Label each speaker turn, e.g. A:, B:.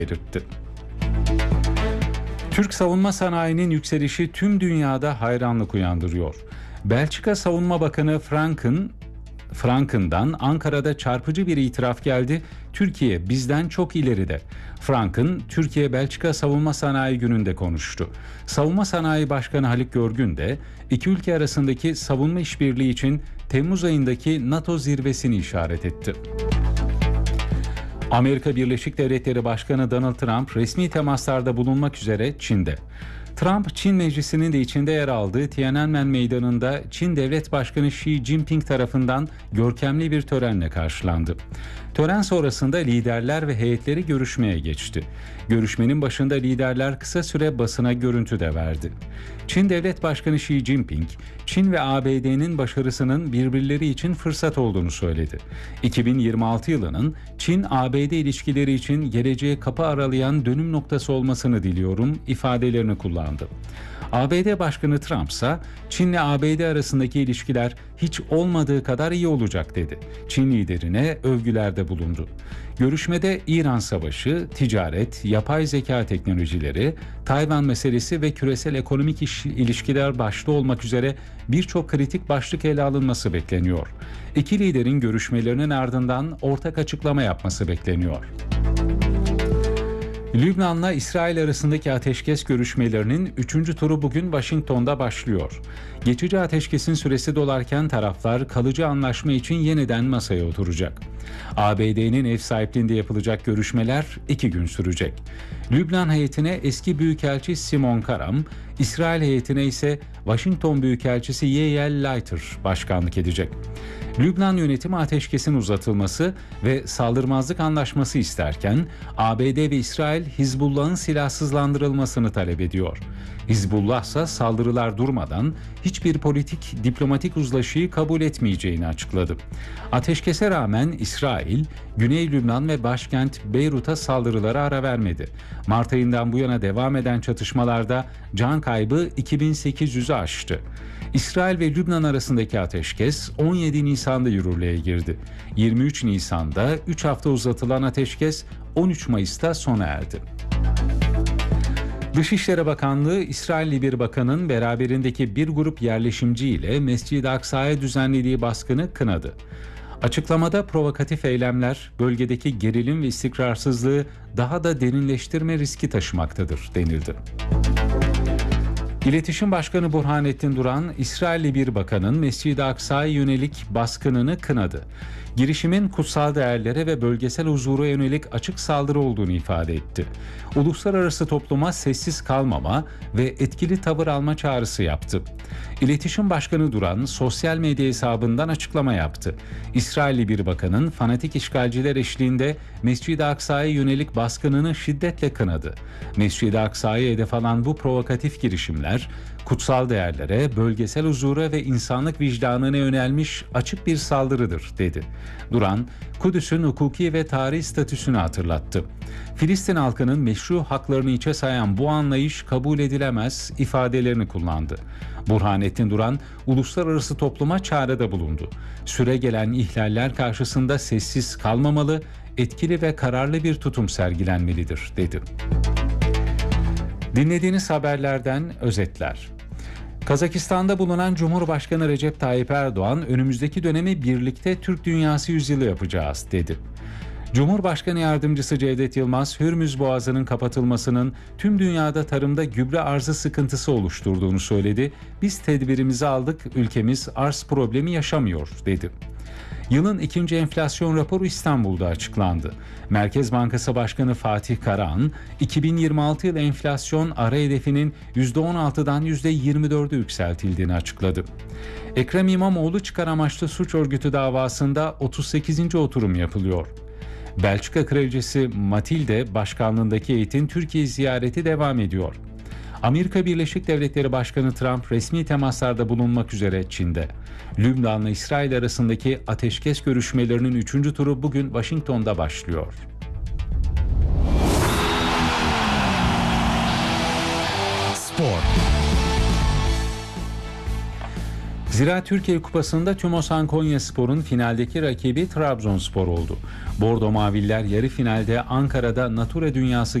A: belirtti. Türk savunma sanayinin yükselişi tüm dünyada hayranlık uyandırıyor. Belçika Savunma Bakanı Franken'dan Ankara'da çarpıcı bir itiraf geldi. Türkiye bizden çok ileride. Franken, Türkiye-Belçika Savunma Sanayi Günü'nde konuştu. Savunma Sanayi Başkanı Haluk Görgün de iki ülke arasındaki savunma işbirliği için Temmuz ayındaki NATO zirvesini işaret etti. Amerika Birleşik Devletleri Başkanı Donald Trump resmi temaslarda bulunmak üzere Çin'de. Trump, Çin Meclisi'nin de içinde yer aldığı Tiananmen Meydanı'nda Çin Devlet Başkanı Xi Jinping tarafından görkemli bir törenle karşılandı. Tören sonrasında liderler ve heyetleri görüşmeye geçti. Görüşmenin başında liderler kısa süre basına görüntü de verdi. Çin Devlet Başkanı Xi Jinping, Çin ve ABD'nin başarısının birbirleri için fırsat olduğunu söyledi. 2026 yılının Çin-ABD ilişkileri için geleceğe kapı aralayan dönüm noktası olmasını diliyorum ifadelerini kullandı. ABD Başkanı Trump ise Çin'le ABD arasındaki ilişkiler hiç olmadığı kadar iyi olacak dedi. Çin liderine övgülerde bulundu. Görüşmede İran Savaşı, ticaret, yapay zeka teknolojileri, Tayvan meselesi ve küresel ekonomik ilişkiler başta olmak üzere birçok kritik başlık ele alınması bekleniyor. İki liderin görüşmelerinin ardından ortak açıklama yapması bekleniyor. Lübnan'la İsrail arasındaki ateşkes görüşmelerinin 3. turu bugün Washington'da başlıyor. Geçici ateşkesin süresi dolarken taraflar kalıcı anlaşma için yeniden masaya oturacak. ABD'nin ev sahipliğinde yapılacak görüşmeler 2 gün sürecek. Lübnan heyetine eski Büyükelçi Simon Karam, İsrail heyetine ise Washington Büyükelçisi Yael Leiter başkanlık edecek. Lübnan yönetimi ateşkesin uzatılması ve saldırmazlık anlaşması isterken ABD ve İsrail Hizbullah'ın silahsızlandırılmasını talep ediyor. Hizbullah ise saldırılar durmadan hiçbir diplomatik uzlaşıyı kabul etmeyeceğini açıkladı. Ateşkese rağmen İsrail, Güney Lübnan ve başkent Beyrut'a saldırılara ara vermedi. Mart ayından bu yana devam eden çatışmalarda can kaybı 2800'ü aştı. İsrail ve Lübnan arasındaki ateşkes 17 Nisan'da yürürlüğe girdi. 23 Nisan'da 3 hafta uzatılan ateşkes 13 Mayıs'ta sona erdi. Dışişleri Bakanlığı, İsrailli bir bakanın beraberindeki bir grup yerleşimci ile Mescid-i Aksa'ya düzenlediği baskını kınadı. Açıklamada provokatif eylemler bölgedeki gerilim ve istikrarsızlığı daha da derinleştirme riski taşımaktadır denildi. İletişim Başkanı Burhanettin Duran, İsrailli bir bakanın Mescid-i Aksa'ya yönelik baskınını kınadı. Girişimin kutsal değerlere ve bölgesel huzura yönelik açık saldırı olduğunu ifade etti. Uluslararası topluma sessiz kalmama ve etkili tavır alma çağrısı yaptı. İletişim Başkanı Duran, sosyal medya hesabından açıklama yaptı. İsrailli bir bakanın fanatik işgalciler eşliğinde Mescid-i Aksa'ya yönelik baskınını şiddetle kınadı. Mescid-i Aksa'ya hedef alan bu provokatif girişimler, kutsal değerlere, bölgesel huzura ve insanlık vicdanına yönelmiş açık bir saldırıdır, dedi. Duran, Kudüs'ün hukuki ve tarihi statüsünü hatırlattı. Filistin halkının meşru haklarını içe sayan bu anlayış kabul edilemez ifadelerini kullandı. Burhanettin Duran, uluslararası topluma çağrıda bulundu. Süregelen ihlaller karşısında sessiz kalmamalı, etkili ve kararlı bir tutum sergilenmelidir, dedi. Dinlediğiniz haberlerden özetler. Kazakistan'da bulunan Cumhurbaşkanı Recep Tayyip Erdoğan, önümüzdeki dönemi birlikte Türk Dünyası Yüzyılı yapacağız, dedi. Cumhurbaşkanı Yardımcısı Cevdet Yılmaz, Hürmüz Boğazı'nın kapatılmasının tüm dünyada tarımda gübre arzı sıkıntısı oluşturduğunu söyledi. Biz tedbirimizi aldık, ülkemiz arz problemi yaşamıyor, dedi. Yılın ikinci enflasyon raporu İstanbul'da açıklandı. Merkez Bankası Başkanı Fatih Karahan, 2026 yıl enflasyon ara hedefinin %16'dan %24'e yükseltildiğini açıkladı. Ekrem İmamoğlu çıkar amaçlı suç örgütü davasında 38. oturum yapılıyor. Belçika Kraliçesi Matilde başkanlığındaki heyetin Türkiye ziyareti devam ediyor. Amerika Birleşik Devletleri Başkanı Trump resmi temaslarda bulunmak üzere Çin'de. Lübnan'la İsrail arasındaki ateşkes görüşmelerinin 3. turu bugün Washington'da başlıyor.
B: Spor.
A: Zira Türkiye Kupası'nda Tümosan Konyaspor'un finaldeki rakibi Trabzonspor oldu. Bordo Maviller yarı finalde Ankara'da Natura Dünyası